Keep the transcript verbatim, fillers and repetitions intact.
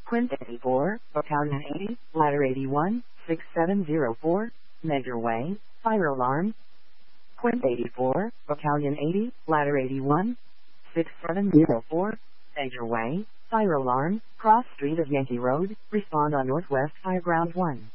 Quint eighty-four, Battalion eighty, Ladder eighty-one, six seven zero four, Major Way, fire alarm. Quint eighty-four, Battalion eighty, Ladder eighty-one, six seven zero four, Major Way, fire alarm, cross street of Yankee Road, respond on Northwest Fire Ground one.